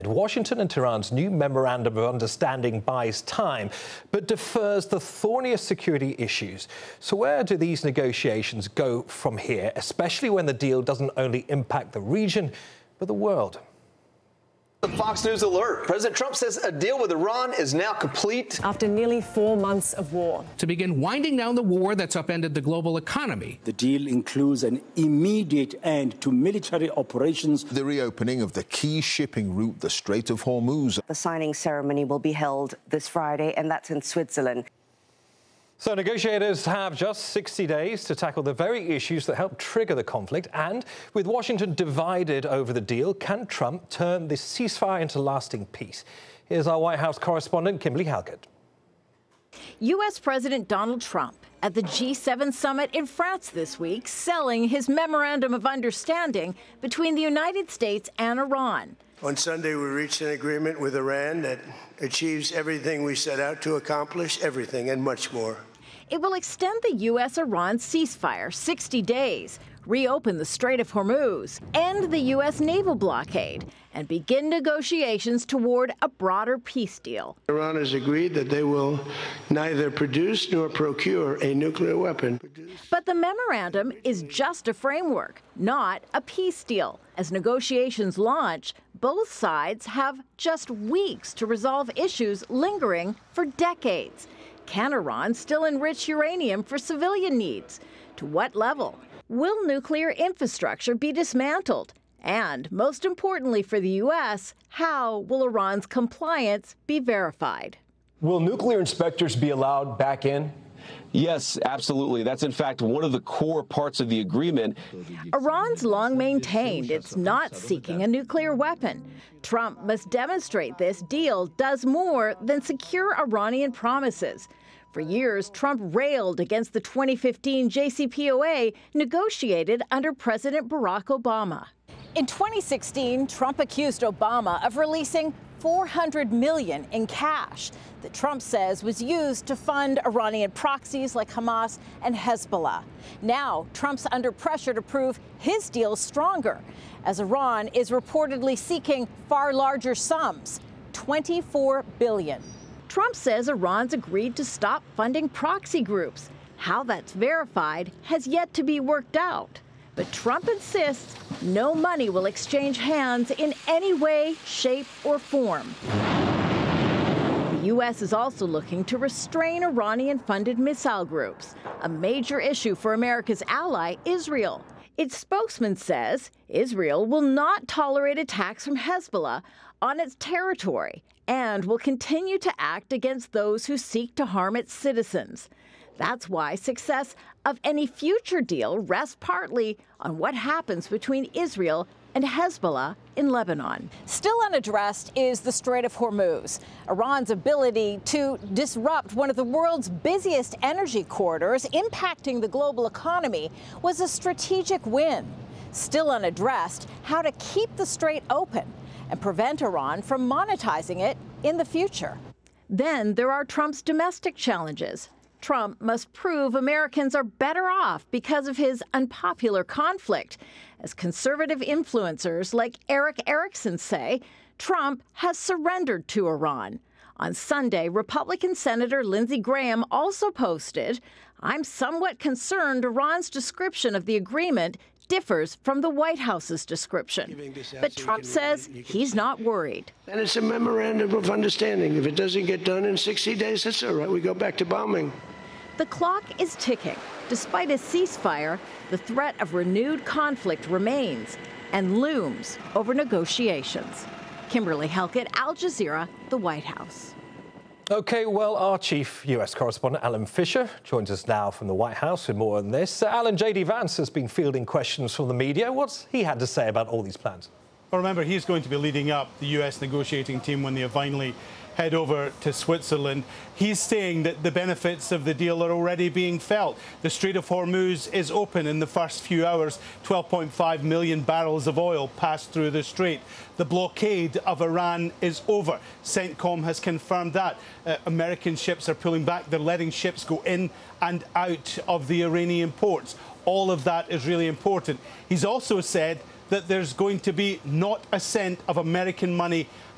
Washington and Tehran's new memorandum of understanding buys time, but defers the thorniest security issues. So where do these negotiations go from here, especially when the deal doesn't only impact the region, but the world? The Fox News alert. President Trump says a deal with Iran is now complete. After nearly 4 months of war. To begin winding down the war that's upended the global economy. The deal includes an immediate end to military operations. The reopening of the key shipping route, the Strait of Hormuz. The signing ceremony will be held this Friday, and that's in Switzerland. So negotiators have just 60 days to tackle the very issues that helped trigger the conflict. And with Washington divided over the deal, can Trump turn this ceasefire into lasting peace? Here's our White House correspondent, Kimberly Halkett. U.S. President Donald Trump at the G7 summit in France this week, selling his memorandum of understanding between the United States and Iran. On Sunday, we reached an agreement with Iran that achieves everything we set out to accomplish, everything and much more. It will extend the U.S.-Iran ceasefire 60 days, reopen the Strait of Hormuz, end the U.S. naval blockade, and begin negotiations toward a broader peace deal. Iran has agreed that they will neither produce nor procure a nuclear weapon. But the memorandum is just a framework, not a peace deal. As negotiations launch, both sides have just weeks to resolve issues lingering for decades. Can Iran still enrich uranium for civilian needs? To what level? Will nuclear infrastructure be dismantled? And, most importantly for the U.S., how will Iran's compliance be verified? Will nuclear inspectors be allowed back in? Yes, absolutely. That's, in fact, one of the core parts of the agreement. Iran's long maintained it's not seeking a nuclear weapon. Trump must demonstrate this deal does more than secure Iranian promises. For years, Trump railed against the 2015 JCPOA negotiated under President Barack Obama. In 2016, Trump accused Obama of releasing $400 million in cash that Trump says was used to fund Iranian proxies like Hamas and Hezbollah. Now, Trump's under pressure to prove his deal stronger, as Iran is reportedly seeking far larger sums, $24 billion. Trump says Iran's agreed to stop funding proxy groups. How that's verified has yet to be worked out. But Trump insists no money will exchange hands in any way, shape, or form. The U.S. is also looking to restrain Iranian-funded missile groups, a major issue for America's ally, Israel. Its spokesman says Israel will not tolerate attacks from Hezbollah on its territory and will continue to act against those who seek to harm its citizens. That's why success of any future deal rests partly on what happens between Israel and Hezbollah in Lebanon. Still unaddressed is the Strait of Hormuz. Iran's ability to disrupt one of the world's busiest energy corridors, impacting the global economy, was a strategic win. Still unaddressed, how to keep the strait open and prevent Iran from monetizing it in the future. Then there are Trump's domestic challenges. Trump must prove Americans are better off because of his unpopular conflict. As conservative influencers like Eric Erickson say, Trump has surrendered to Iran. On Sunday, Republican Senator Lindsey Graham also posted, "I'm somewhat concerned Iran's description of the agreement differs from the White House's description." But Trump says he's not worried. And it's a memorandum of understanding. If it doesn't get done in 60 days, that's all right. We go back to bombing. The clock is ticking. Despite a ceasefire, the threat of renewed conflict remains and looms over negotiations. Kimberly Halkett, Al Jazeera, the White House. OK, well, our chief U.S. correspondent, Alan Fisher, joins us now from the White House with more on this. Alan, J.D. Vance has been fielding questions from the media. What's he had to say about all these plans? Well, remember, he's going to be leading up the U.S. negotiating team when they finally head over to Switzerland. He's saying that the benefits of the deal are already being felt. The Strait of Hormuz is open in the first few hours. 12.5 million barrels of oil passed through the strait. The blockade of Iran is over. CENTCOM has confirmed that. American ships are pulling back. They're letting ships go in and out of the Iranian ports. All of that is really important. He's also said that there's going to be not a cent of American money